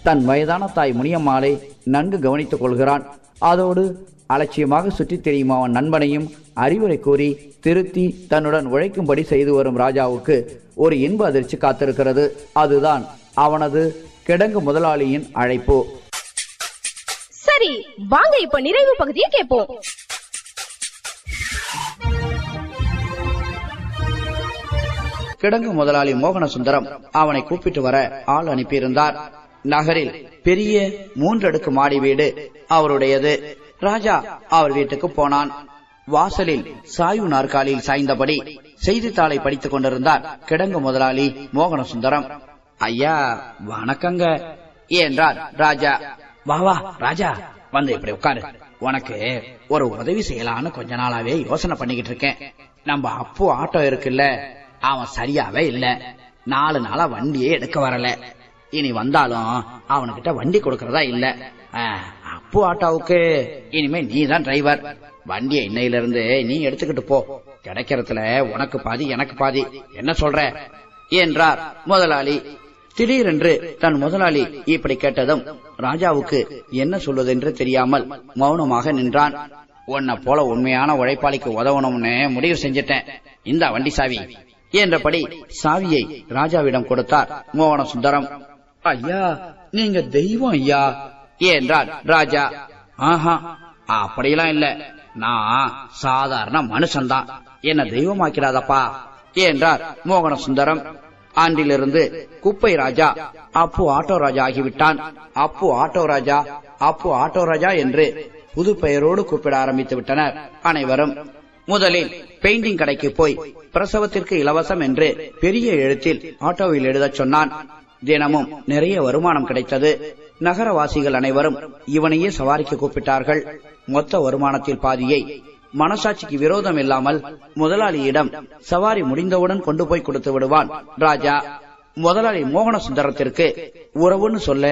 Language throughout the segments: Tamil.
தன் வயதான தாய் முனியம்மாளை நன்கு கவனித்துக் கொள்கிறான். அதோடு அலட்சியமாக சுற்றித் தெரியும் அவன் நண்பனையும் அறிவுரை கூறி திருத்தி தன்னுடன் உழைக்கும்படி செய்து வரும் ராஜாவுக்கு ஒரு இன்ப அதிர்ச்சி காத்திருக்கிறது. அதுதான் அவனது கிடங்கு முதலாளியின் அழைப்பு. சரி, வாங்க இப்ப நிறைவு பகுதியை கேட்போம். கிடங்கு முதலாளி மோகன சுந்தரம் அவனை கூப்பிட்டு வர ஆள் அனுப்பியிருந்தார். நகரில் பெரிய 3 அடுக்கு மாடி வீடு அவருடையது. ராஜா அவர் வீட்டுக்கு போனான். வாசலில் சாய்வு நாற்காலியில் சாய்ந்தபடி செய்தித்தாளை படித்துக் கொண்டிருந்தார் கிடங்கு முதலாளி மோகன சுந்தரம். ஐயா வணக்கங்க என்றார் ராஜா. வா வா ராஜா, வந்து இப்படி உட்காரு. உனக்கு ஒரு உதவி செய்யலான்னு கொஞ்ச நாளாவே யோசனை பண்ணிக்கிட்டு இருக்கேன். நம்ம அப்பு ஆட்டோ இருக்குல்ல, அவன் சரியாவே இல்ல. 4 நாளா வண்டியே எடுக்க வரல. இனி வந்தாலும் அவனுக்கிட்ட வண்டி கொடுக்கறதா இல்ல. அப்பு ஆட்டோவுக்கு இனிமே நீ தான் டிரைவர். வண்டியை இன்னையிலிருந்து நீ எடுத்துக்கிட்டு போ. கிடைக்கிறதுல உனக்கு பாதி எனக்கு பாதி, என்ன சொல்ற என்றார் முதலாளி. திடீரென்று தன் முதலாளி இப்படி கேட்டதும் ராஜாவுக்கு என்ன சொல்வதென்று தெரியாமல் மௌனமாக நின்றான். உன்னை போல உண்மையான உழைப்பாளிக்கு உதவணும்னு முடிவு செஞ்சிட்டேன். இந்த வண்டி சாவி என்றபடி சாவியை ராஜாவிடம் கொடுத்தார் மோகன சுந்தரம். ஐயா நீங்க தெய்வம் ஐயா என்றார் ராஜா. ஆஹா, அப்படியெல்லாம் இல்ல, நான் சாதாரண மனுஷன்தான், என்ன தெய்வமாக்கிறாதப்பா என்றார் மோகன சுந்தரம். ஆண்டிலிருந்து குப்பை ராஜா அப்பு ஆட்டோ ராஜா ஆகிவிட்டான். அப்பு ஆட்டோ ராஜா, அப்பு ஆட்டோ ராஜா என்று புது பெயரோடு கூப்பிட ஆரம்பித்து விட்டனர் அனைவரும். முதலில் பெயிண்டிங் கடைக்கு போய் பிரசவத்திற்கு இலவசம் என்று பெரிய எழுத்தில் ஆட்டோவில் எழுதச் சொன்னான். தினமும் நிறைய வருமானம் கிடைத்தது. நகரவாசிகள் அனைவரும் இவனையே சவாரிக்கு கூப்பிட்டார்கள். மொத்த வருமானத்தில் பாதியை மனசாட்சிக்கு விரோதம் இல்லாமல் முதலாளியிடம் சவாரி முடிந்தவுடன் கொண்டு போய் கொடுத்து விடுவான் ராஜா. முதலாளி மோகன சுந்தரத்திற்கு உறவுன்னு சொல்ல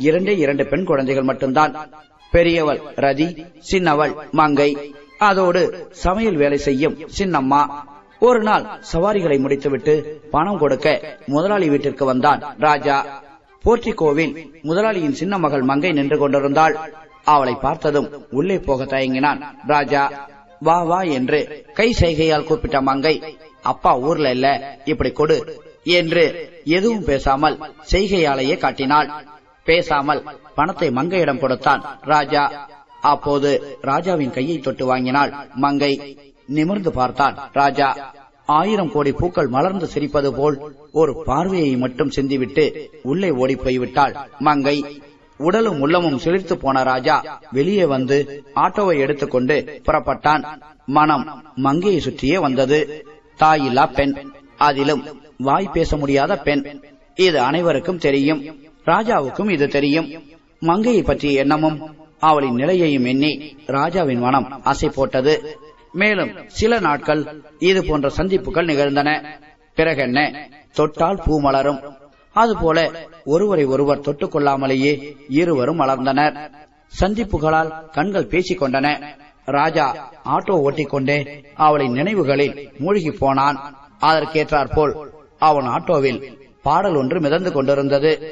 2 பெண் குழந்தைகள் மட்டும்தான். பெரியவள் ரதி, சின்னவள் மங்கை, அதோடு சமையல் வேலை செய்யும் சின்னம்மா. ஒரு நாள் சவாரிகளை முடித்துவிட்டு பணம் கொடுக்க முதலாளி வீட்டிற்கு வந்தான் ராஜா. போர்ட்டிகோவில் முதலாளியின் சின்ன மகள் மங்கை நின்று கொண்டிருந்தாள். அவளை பார்த்ததும் உள்ளே போக தயங்கினான் ராஜா. வா வா என்று கை செய்கையால் கூப்பிட்ட மங்கை, அப்பா ஊர்ல இல்ல, இப்படி கொடு என்று எதுவும் பேசாமல் செய்கையாலேயே காட்டினாள். பேசாமல் பணத்தை மங்கையிடம் கொடுத்தான் ராஜா. அப்போது ராஜாவின் கையை தொட்டு வாங்கினாள் மங்கை. நிமிர்ந்து பார்த்தான் ராஜா. 1000 கோடி பூக்கள் மலர்ந்து சிரிப்பது போல் ஒரு பார்வையை மட்டும் சிந்திவிட்டு உள்ளே ஓடி போய்விட்டாள் மங்கை. உடலும் உள்ளமும் சிலிர்த்து போன ராஜா வெளியே வந்து ஆட்டோவை எடுத்துக்கொண்டு புறப்பட்டான். மனம் மங்கையை சுற்றியே வந்தது. தாயில்லா பெண், அதிலும் வாய் பேச முடியாத பெண். இது அனைவருக்கும் தெரியும். ராஜாவுக்கும் இது தெரியும். மங்கையை பற்றிய எண்ணமும் அவளின் நிலையையும் எண்ணி ராஜாவின் மனம் அசை போட்டது. மேலும் சில நாட்கள் இது போன்ற சந்திப்புகள் நிகழ்ந்தன. பிறகென்ன, தொட்டால் பூ மலரும். அதுபோல ஒருவரை ஒருவர் தொட்டுக் கொள்ளாமலேயே இருவரும் மலர்ந்தனர். சந்திப்புகளால் கண்கள் பேசிக் கொண்டன. ராஜா ஆட்டோ ஓட்டிக்கொண்டே அவளின் நினைவுகளில் மூழ்கி போனான். அதற்கேற்றாற்போல் அவன் ஆட்டோவில் பாடல் ஒன்று மிதந்து கொண்டிருந்தது.